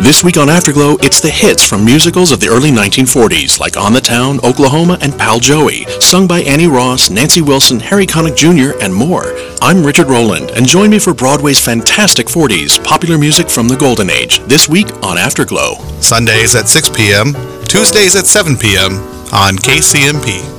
This week on Afterglow, it's the hits from musicals of the early 1940s, like On the Town, Oklahoma, and Pal Joey, sung by Annie Ross, Nancy Wilson, Harry Connick Jr., and more. I'm Richard Rowland, and join me for Broadway's fantastic 40s, popular music from the Golden Age, this week on Afterglow. Sundays at 6 p.m., Tuesdays at 7 p.m. on KCMP.